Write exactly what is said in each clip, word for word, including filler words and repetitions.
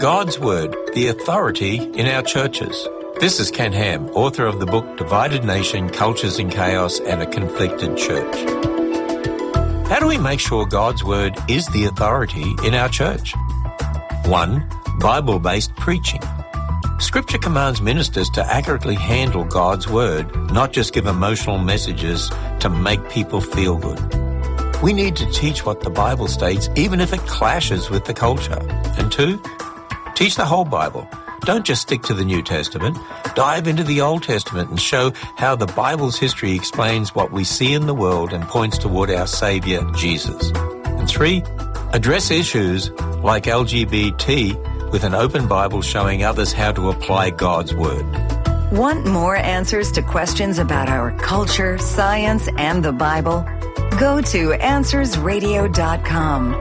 God's Word, the authority in our churches. This is Ken Ham, author of the book Divided Nation, Cultures in Chaos and a Conflicted Church. How do we make sure God's Word is the authority in our church? One, Bible-based preaching. Scripture commands ministers to accurately handle God's Word, not just give emotional messages to make people feel good. We need to teach what the Bible states, even if it clashes with the culture. And two, teach the whole Bible. Don't just stick to the New Testament. Dive into the Old Testament and show how the Bible's history explains what we see in the world and points toward our Saviour, Jesus. And three, address issues like L G B T with an open Bible showing others how to apply God's Word. Want more answers to questions about our culture, science, and the Bible? Go to answers radio dot com.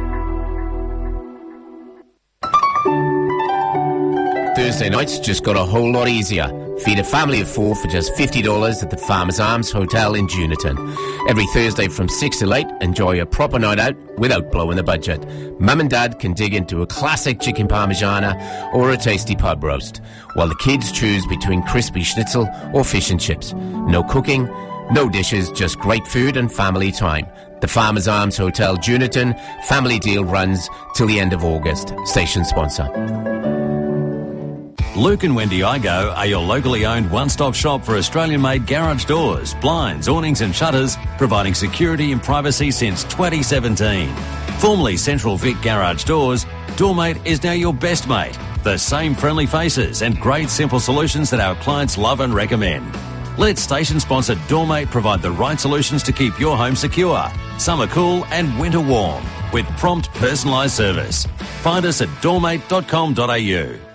Thursday nights just got a whole lot easier. Feed a family of four for just fifty dollars at the Farmers Arms Hotel in Juniton. Every Thursday from six till eight, enjoy a proper night out without blowing the budget. Mum and Dad can dig into a classic chicken parmigiana or a tasty pub roast, while the kids choose between crispy schnitzel or fish and chips. No cooking, no dishes, just great food and family time. The Farmers Arms Hotel Juniton. Family deal runs till the end of August. Station sponsor. Luke and Wendy Igo are your locally owned one-stop shop for Australian-made garage doors, blinds, awnings and shutters, providing security and privacy since twenty seventeen. Formerly Central Vic Garage Doors, Doormate is now your best mate. The same friendly faces and great simple solutions that our clients love and recommend. Let station sponsor Doormate provide the right solutions to keep your home secure, summer cool and winter warm, with prompt personalised service. Find us at doormate dot com dot a u.